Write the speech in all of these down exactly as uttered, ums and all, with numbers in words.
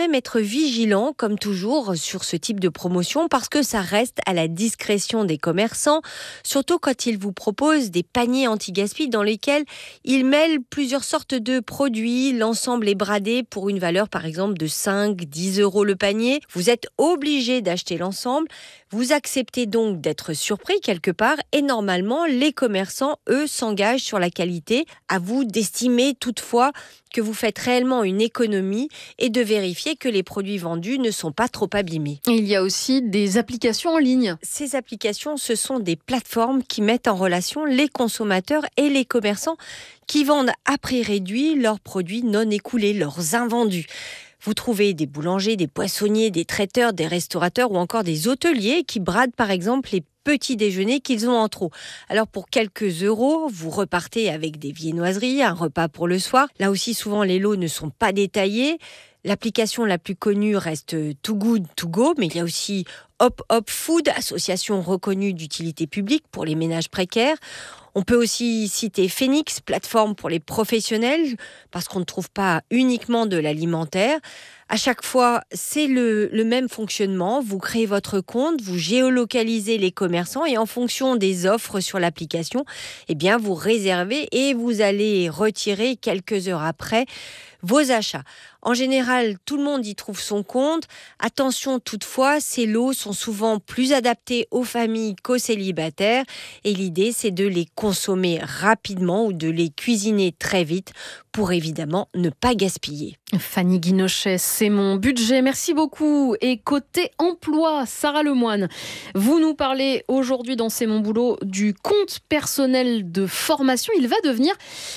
même être vigilant, comme toujours, sur ce type de promotion parce que ça reste à la discrétion des commerçants, surtout quand ils vous proposent des paniers anti-gaspi dans lesquels ils mêlent plusieurs sortes de produits. L'ensemble est bradé pour une valeur, par exemple, de cinq à dix euros le panier. Vous êtes obligé d'acheter l'ensemble. Vous acceptez donc d'être surpris quelque part et normalement, les commerçants, eux, s'engagent sur la qualité. À vous d'estimer toutefois que vous faites réellement une économie et de vérifier que les produits vendus ne sont pas trop abîmés. Et il y a aussi des applications en ligne. Ces applications, ce sont des plateformes qui mettent en relation les consommateurs et les commerçants qui vendent à prix réduit leurs produits non écoulés, leurs invendus. Vous trouvez des boulangers, des poissonniers, des traiteurs, des restaurateurs ou encore des hôteliers qui bradent par exemple les petits déjeuners qu'ils ont en trop. Alors pour quelques euros, vous repartez avec des viennoiseries, un repas pour le soir. Là aussi, souvent les lots ne sont pas détaillés. L'application la plus connue reste Too Good To Go, mais il y a aussi Hop Hop Food, association reconnue d'utilité publique pour les ménages précaires. On peut aussi citer Phoenix, plateforme pour les professionnels, parce qu'on ne trouve pas uniquement de l'alimentaire. À chaque fois, c'est le, le même fonctionnement. Vous créez votre compte, vous géolocalisez les commerçants et en fonction des offres sur l'application, eh bien, vous réservez et vous allez retirer quelques heures après vos achats. En général, tout le monde y trouve son compte. Attention toutefois, ces lots sont souvent plus adaptés aux familles qu'aux célibataires et l'idée, c'est de les consommer rapidement ou de les cuisiner très vite pour évidemment ne pas gaspiller. Fanny Guinochet, c'est mon budget. Merci beaucoup. Et côté emploi, Sarah Lemoine, vous nous parlez aujourd'hui dans C'est mon boulot du compte personnel de formation. Il va devenir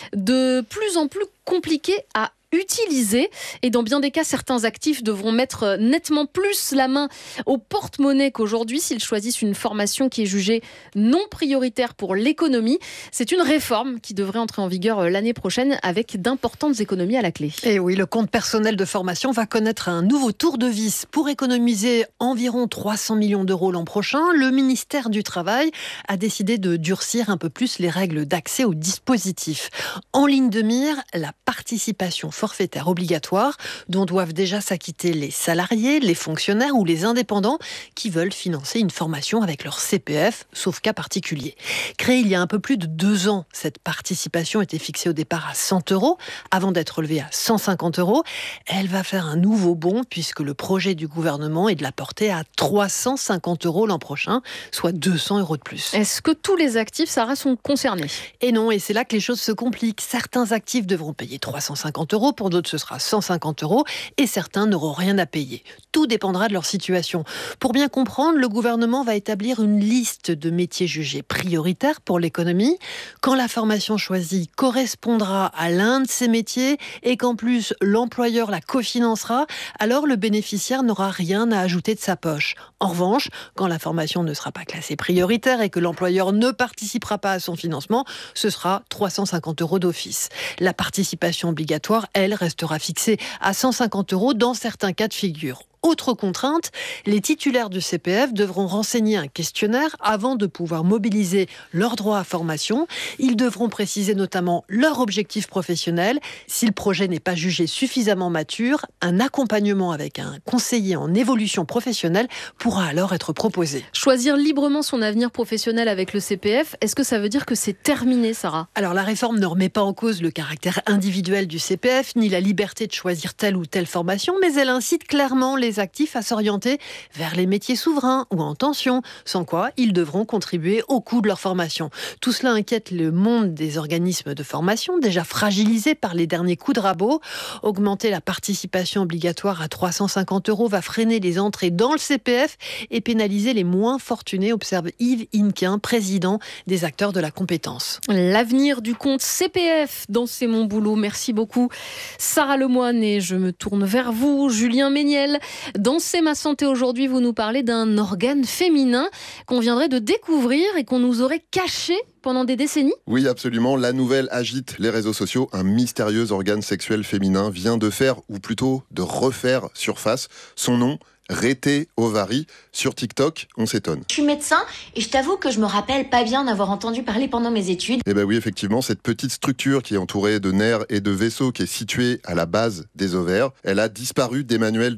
de plus en plus compliqué à utiliser et dans bien des cas, certains actifs devront mettre nettement plus la main au porte-monnaie qu'aujourd'hui s'ils choisissent une formation qui est jugée non prioritaire pour l'économie. C'est une réforme qui devrait entrer en vigueur l'année prochaine avec d'importantes économies à la clé. Et oui, le compte personnel de formation va connaître un nouveau tour de vis. Pour économiser environ trois cents millions d'euros l'an prochain, le ministère du Travail a décidé de durcir un peu plus les règles d'accès au dispositif. En ligne de mire, la participation forfaitaire obligatoire dont doivent déjà s'acquitter les salariés, les fonctionnaires ou les indépendants qui veulent financer une formation avec leur C P F, sauf cas particulier. Créée il y a un peu plus de deux ans, cette participation était fixée au départ à cent euros avant d'être relevée à cent cinquante euros. Elle va faire un nouveau bond puisque le projet du gouvernement est de la porter à trois cent cinquante euros l'an prochain, soit deux cents euros de plus. Est-ce que tous les actifs, Sarah, sont concernés ? Et non, et c'est là que les choses se compliquent. Certains actifs devront payer trois cent cinquante euros, pour d'autres ce sera cent cinquante euros et certains n'auront rien à payer. Tout dépendra de leur situation. Pour bien comprendre, le gouvernement va établir une liste de métiers jugés prioritaires pour l'économie. Quand la formation choisie correspondra à l'un de ces métiers et qu'en plus l'employeur la cofinancera, alors le bénéficiaire n'aura rien à ajouter de sa poche. En revanche, quand la formation ne sera pas classée prioritaire et que l'employeur ne participera pas à son financement, ce sera trois cent cinquante euros d'office. La participation obligatoire, elle, restera fixée à cent cinquante euros dans certains cas de figure. Autre contrainte, les titulaires du C P F devront renseigner un questionnaire avant de pouvoir mobiliser leurs droits à formation. Ils devront préciser notamment leur objectif professionnel. Si le projet n'est pas jugé suffisamment mature, un accompagnement avec un conseiller en évolution professionnelle pourra alors être proposé. Choisir librement son avenir professionnel avec le C P F, est-ce que ça veut dire que c'est terminé, Sarah ? Alors la réforme ne remet pas en cause le caractère individuel du C P F, ni la liberté de choisir telle ou telle formation, mais elle incite clairement les actifs à s'orienter vers les métiers souverains ou en tension, sans quoi ils devront contribuer au coût de leur formation. Tout cela inquiète le monde des organismes de formation, déjà fragilisés par les derniers coups de rabot. Augmenter la participation obligatoire à trois cent cinquante euros va freiner les entrées dans le C P F et pénaliser les moins fortunés, observe Yves Inquin, président des acteurs de la compétence. L'avenir du compte C P F dans C'est mon boulot. Merci beaucoup, Sarah Lemoine. Et je me tourne vers vous, Julien Méniel. Dans C'est ma santé aujourd'hui, vous nous parlez d'un organe féminin qu'on viendrait de découvrir et qu'on nous aurait caché pendant des décennies ? Oui, absolument. La nouvelle agite les réseaux sociaux. Un mystérieux organe sexuel féminin vient de faire, ou plutôt de refaire surface. Son nom, Rété Ovary. Sur TikTok, on s'étonne. Je suis médecin et je t'avoue que je me rappelle pas bien d'avoir entendu parler pendant mes études. Eh bien oui, effectivement, cette petite structure qui est entourée de nerfs et de vaisseaux, qui est située à la base des ovaires, elle a disparu des manuels